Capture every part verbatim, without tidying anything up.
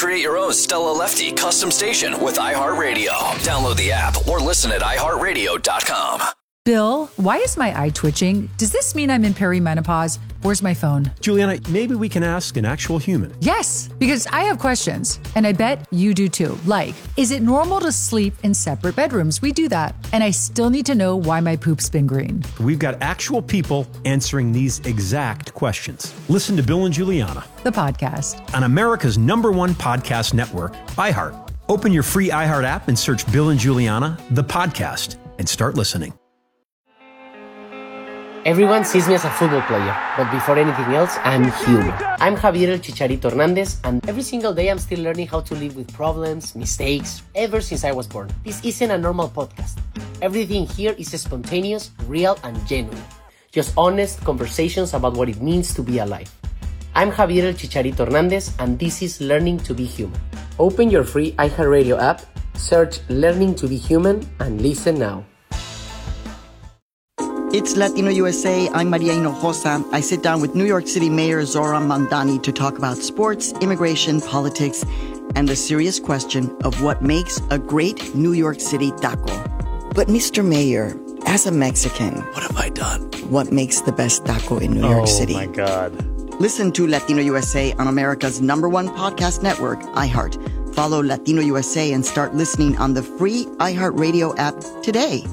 Create your own Stella Lefty custom station with iHeartRadio. Download the app or listen at i heart radio dot com. Bill, why is my eye twitching? Does this mean I'm in perimenopause? Where's my phone? Juliana, maybe we can ask an actual human. Yes, because I have questions, and I bet you do too. Like, is it normal to sleep in separate bedrooms? We do that. And I still need to know why my poop's been green. We've got actual people answering these exact questions. Listen to Bill and Juliana, The podcast. on America's number one podcast network, iHeart. Open your free iHeart app and search Bill and Juliana, the podcast, and start listening. Everyone sees me as a football player, but before anything else, I'm human. I'm Javier El Chicharito Hernandez, and every single day I'm still learning how to live with problems, mistakes, ever since I was born. This isn't a normal podcast. Everything here is spontaneous, real, and genuine. Just honest conversations about what it means to be alive. I'm Javier El Chicharito Hernandez, and this is Learning to be Human. Open your free iHeartRadio app, search Learning to be Human, and listen now. It's Latino U S A. I'm Maria Hinojosa. I sit down with New York City Mayor Zoran Mandani to talk about sports, immigration, politics, and the serious question of what makes a great New York City taco. But Mister Mayor, as a Mexican, What have I done? what makes the best taco in New York City? Oh, my God. Listen to Latino U S A on America's number one podcast network, iHeart. Follow Latino U S A and start listening on the free iHeartRadio app today.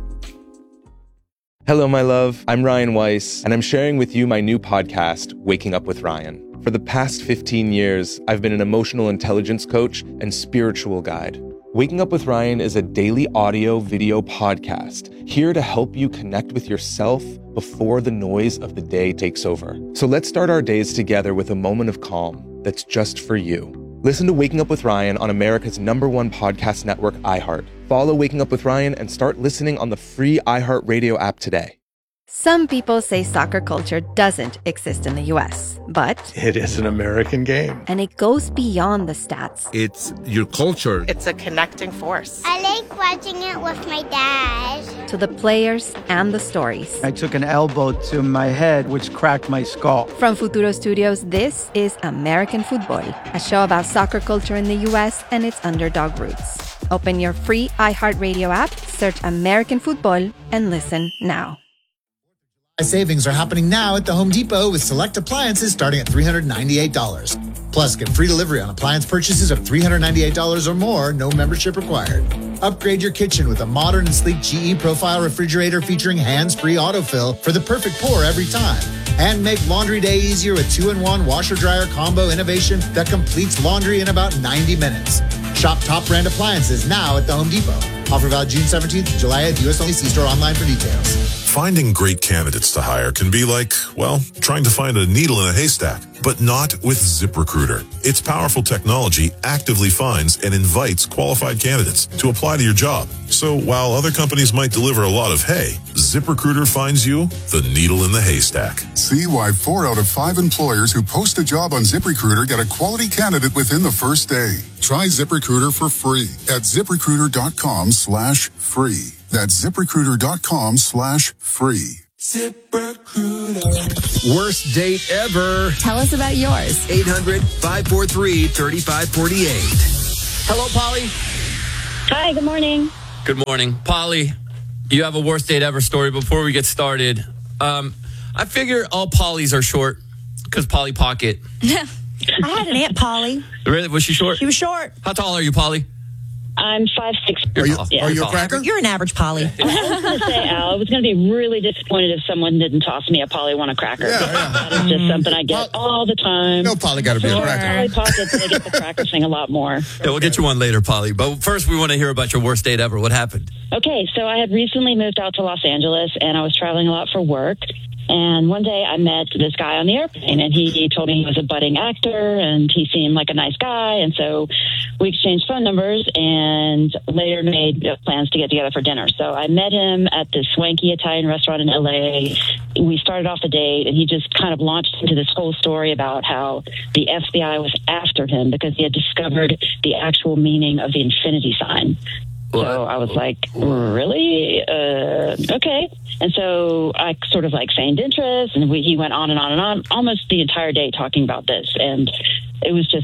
Hello, my love. I'm Ryan Weiss, and I'm sharing with you my new podcast, Waking Up with Ryan. For the past fifteen years, I've been an emotional intelligence coach and spiritual guide. Waking Up with Ryan is a daily audio video podcast here to help you connect with yourself before the noise of the day takes over. So let's start our days together with a moment of calm that's just for you. Listen to Waking Up with Ryan on America's number one podcast network, iHeart. Follow Waking Up with Ryan and start listening on the free iHeartRadio app today. Some people say soccer culture doesn't exist in the U S, but It is an American game. and it goes beyond the stats. It's your culture. It's a connecting force. I like watching it with my dad. To the players and the stories. I took an elbow to my head, which cracked my skull. From Futuro Studios, this is American Football, a show about soccer culture in the U S and its underdog roots. Open your free iHeartRadio app, search American Football, and listen now. Savings are happening now at the Home Depot with select appliances starting at three hundred ninety-eight dollars. Plus, get free delivery on appliance purchases of three hundred ninety-eight dollars or more, no membership required. Upgrade your kitchen with a modern and sleek G E Profile refrigerator featuring hands-free autofill for the perfect pour every time. And make laundry day easier with two in one washer-dryer combo innovation that completes laundry in about ninety minutes. Shop top brand appliances now at the Home Depot. Offer valid June seventeenth to July at U S only. See store online for details. Finding great candidates to hire can be like, well, trying to find a needle in a haystack, but not with ZipRecruiter. Its powerful technology actively finds and invites qualified candidates to apply to your job. So while other companies might deliver a lot of hay, ZipRecruiter finds you the needle in the haystack. See why four out of five employers who post a job on ZipRecruiter get a quality candidate within the first day. Try ZipRecruiter for free at ZipRecruiter.com slash free. That's ZipRecruiter.com slash free. ZipRecruiter. Worst date ever. Tell us about yours. eight hundred, five four three, three five four eight. Hello, Polly. Hi, good morning. Good morning. Polly, you have a worst date ever story. Before we get started, um, I figure all Pollys are short because Polly Pocket. I had an Aunt Polly. Really? Was she short? She was short. How tall are you, Polly? I'm five six. Are you, yeah. are you a cracker? You're an average Polly. I was going to say, Al, I was going to be really disappointed if someone didn't toss me a Polly want a cracker. Yeah, yeah. That is just something I get all the time. No, Polly got to be a cracker. Polly Pockets, and I get the cracker thing a lot more. Yeah, we'll get you one later, Polly. But first, we want to hear about your worst date ever. What happened? Okay, so I had recently moved out to Los Angeles, and I was traveling a lot for work. And one day I met this guy on the airplane, and he, he told me he was a budding actor, and he seemed like a nice guy. And so we exchanged phone numbers and later made plans to get together for dinner. So I met him at this swanky Italian restaurant in L A. We started off the date, and he just kind of launched into this whole story about how the F B I was after him because he had discovered the actual meaning of the infinity sign. So I was like, really? Uh, okay. And so I sort of like feigned interest, and we, he went on and on and on, almost the entire day talking about this. And it was just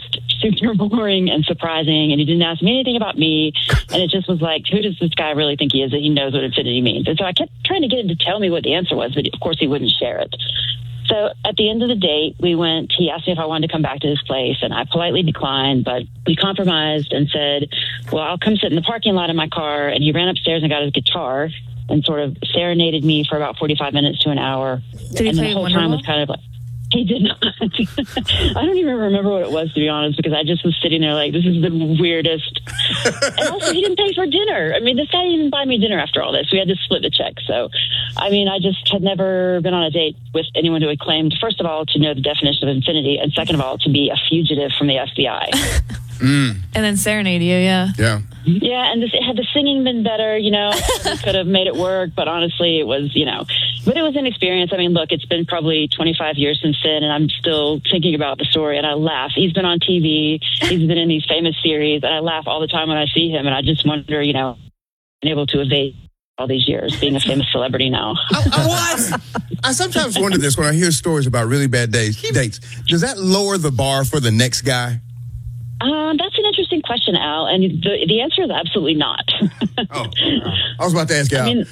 super boring and surprising, and he didn't ask me anything about me. And it just was like, who does this guy really think he is that he knows what infinity means? And so I kept trying to get him to tell me what the answer was, but of course he wouldn't share it. So at the end of the date, we went, he asked me if I wanted to come back to his place, and I politely declined, but we compromised and said, well, I'll come sit in the parking lot in my car. And he ran upstairs and got his guitar and sort of serenaded me for about forty-five minutes to an hour. Did he and play the whole Wonderwall? time was kind of like, he did not. I don't even remember what it was, to be honest, because I just was sitting there like, this is the weirdest. And also, he didn't pay for dinner. I mean, this guy didn't even buy me dinner after all this. We had to split the check. So, I mean, I just had never been on a date with anyone who had claimed, first of all, to know the definition of infinity, and second of all, to be a fugitive from the F B I. Mm. And then serenade you, yeah. Yeah. Yeah, and this, had the singing been better, you know, we could have made it work, but honestly, it was, you know, but it was an experience. I mean, look, it's been probably twenty-five years since then, and I'm still thinking about the story, and I laugh. He's been on T V, he's been in these famous series, and I laugh all the time when I see him, and I just wonder, you know, I'm able to evade all these years, being a famous celebrity now. What? I sometimes wonder this when I hear stories about really bad dates. dates. Does that lower the bar for the next guy? Um, that's an interesting question, Al, and the, the answer is absolutely not. Oh, I was about to ask Al. I mean,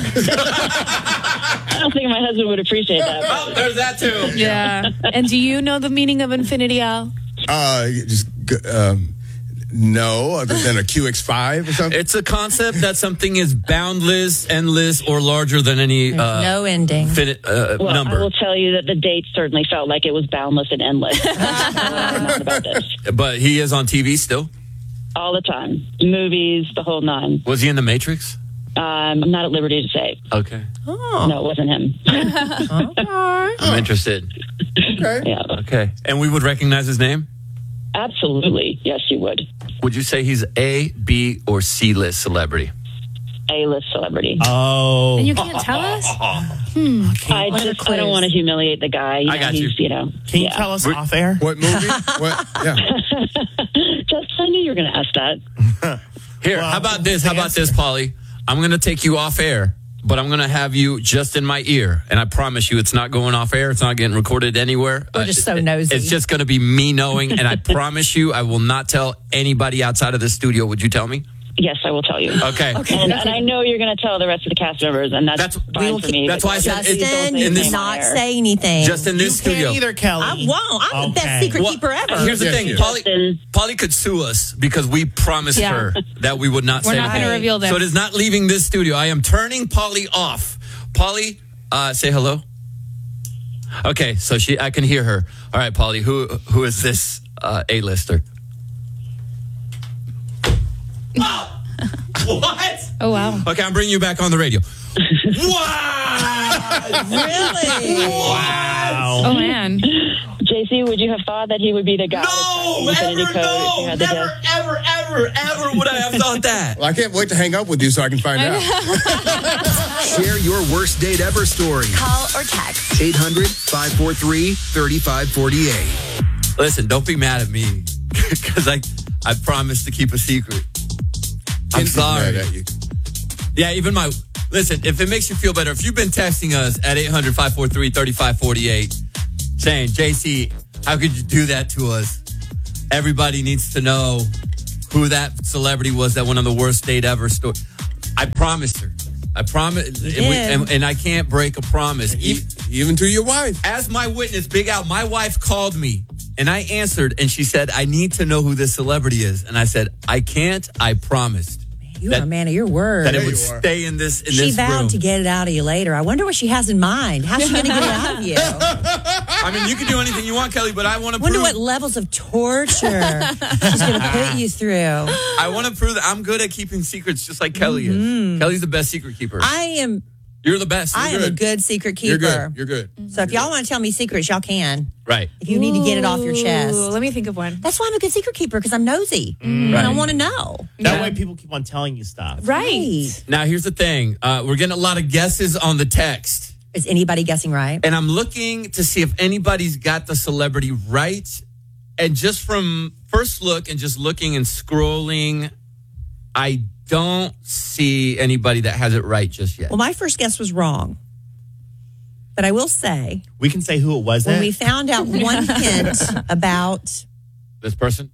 I don't think my husband would appreciate that. Oh, there's that too. Yeah. And do you know the meaning of infinity, Al? Uh, just um, no, other than a Q X five or something. It's a concept that something is boundless, endless, or larger than any uh, no ending finite uh, well, number. I will tell you that the date certainly felt like it was boundless and endless. I'm not about this. But he is on T V still? All the time. Movies, the whole nine. Was he in The Matrix? Um, I'm not at liberty to say. Okay. Oh. No, it wasn't him. I'm interested. Okay. Yeah. Okay. And we would recognize his name? Absolutely. Yes, you would. Would you say he's A, B, or C-list celebrity? A-list celebrity. Oh. And you can't tell us? Hmm. I What are just the I don't clues? want to humiliate the guy. You I know, got you. he's, you know. Can you yeah. tell us off air? What movie? What? Yeah. Just I knew you were going to ask that. Here, Well, how about this? How about this, Polly? I'm going to take you off air, but I'm going to have you just in my ear. And I promise you it's not going off air. It's not getting recorded anywhere. We're just so nosy. It's just going to be me knowing. And I promise you I will not tell anybody outside of the studio. Would you tell me? Yes, I will tell you. Okay. And, and I know you're going to tell the rest of the cast members, and that's, That's- fine will for me. that's but why I said just it- don't Justin, say in his this- name on not air. say anything. Just in this You studio. can't either, Kelly. I won't. I'm the best Okay. secret Well, keeper ever. Here's the Yes, thing. yes. Polly, Justin. Polly could sue us because we promised Yeah. her that we would not We're say not going to anything. reveal this. So it is not leaving this studio. I am turning Polly off. Polly, uh, say hello. Okay, so she, I can hear her. All right, Polly, who who is this uh, A-lister? Oh! What? Oh, wow. Okay, I'm bringing you back on the radio. What? Really? Wow. Oh, man. J C, would you have thought that he would be the guy? No, to crack the ever, Infinity Code if you no, had the never, guess? ever, ever, ever would I have thought that. Well, I can't wait to hang up with you so I can find out. Share your worst date ever story. Call or text. eight hundred, five four three, three five four eight. Listen, don't be mad at me because I, I promised to keep a secret. I'm Ken's sorry. mad at you. Yeah, even my... Listen, if it makes you feel better, if you've been texting us at eight hundred, five four three, three five four eight saying, J C, how could you do that to us? Everybody needs to know who that celebrity was that went on the worst date ever story. I promised her. I promise, and, we, and, and I can't break a promise. E- Even to your wife. As my witness, Big Al, my wife called me and I answered and she said, I need to know who this celebrity is. And I said, I can't, I promised. You that, are a man of your word. That it would stay in this in she this vowed room. to get it out of you later. I wonder what she has in mind. How's she going to get it out of you? I mean, you can do anything you want, Kelly, but I want to Wonder prove. what levels of torture she's going to put you through. I want to prove that I'm good at keeping secrets, just like Kelly Mm-hmm. is. Kelly's the best secret keeper. I am. You're the best. I You're am a good. good secret keeper. You're good. You're good. So if y'all want to tell me secrets, y'all can. Right. If you need to get it off your chest. Ooh, let me think of one. That's why I'm a good secret keeper, because I'm nosy. Mm. And I Right. want to know. That way people keep on telling you stuff. Right. Now, here's the thing. Uh, we're getting a lot of guesses on the text. Is anybody guessing right? And I'm looking to see if anybody's got the celebrity right. And just from first look and just looking and scrolling, I don't see anybody that has it right just yet. Well, my first guess was wrong. But I will say, We can say who it was when then. we found out one hint about This person?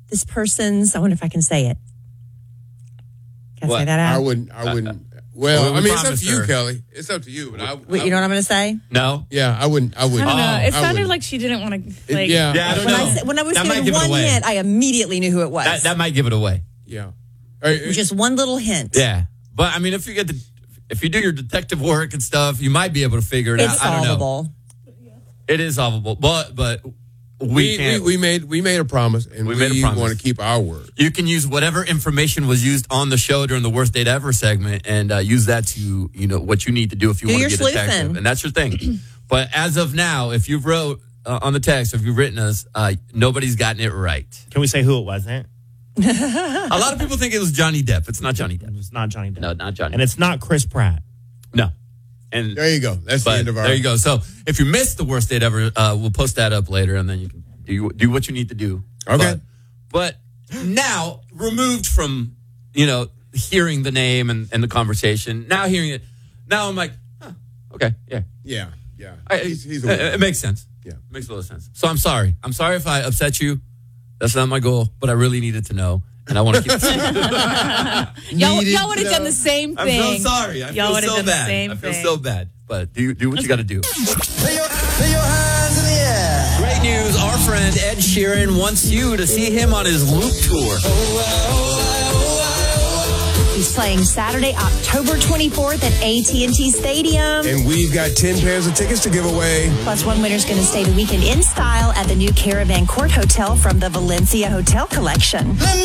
this person's, I wonder if I can say it. Can I What? say that out? I wouldn't. I wouldn't. Well, Well, we I mean, it's up promised to you, her. Kelly. It's up to you. But I, Wait, I, you know what I'm going to say? No? Yeah, I wouldn't. I I wouldn't. don't know. I It sounded wouldn't. like she didn't want to. Like, yeah. Yeah, I don't When know. I, said- when I was That might given give it one away. hint, I immediately knew who it was. That, that might give it away. Yeah. It was just one little hint. Yeah. But, I mean, if you get the, if you do your detective work and stuff, you might be able to figure it It's out. I don't know. solvable. It is solvable. But, but we, We, we, can't. we made we made a promise, and We we, made a promise. want to keep our word. You can use whatever information was used on the show during the worst date ever segment and uh, use that to, you know, what you need to do if you Do want your to get sleuthing. detective. And that's your thing. But as of now, if you've wrote uh, on the text, if you've written us, uh, nobody's gotten it right. Can we say who it wasn't? A lot of people think it was Johnny Depp. It's not Johnny Depp. It's not Johnny Depp. No, not Johnny And it's not Chris Pratt. No. And There you go. That's the but end of our. there you go. So if you missed the worst date ever, uh, we'll post that up later, and then you can do do what you need to do. Okay. But, but now, removed from you know hearing the name and, and the conversation, now hearing it, now I'm like, huh, okay, yeah, Yeah, yeah. I, He's, he's it, a it makes sense. Yeah. Makes a lot of sense. So I'm sorry. I'm sorry if I upset you. That's not my goal, but I really needed to know, and I want to keep. y'all, Needed y'all would have to done know. the same I'm thing. so sorry. I Y'all feel would've so done the bad. same I feel thing. so bad. But do do what you got to do. Put your, put your hands in the air. Great news. Our friend Ed Sheeran wants you to see him on his Loop tour. He's playing Saturday, October twenty-fourth at A T and T Stadium. And we've got ten pairs of tickets to give away. Plus, one winner's going to stay the weekend in style at the new Caravan Court Hotel from the Valencia Hotel Collection. Let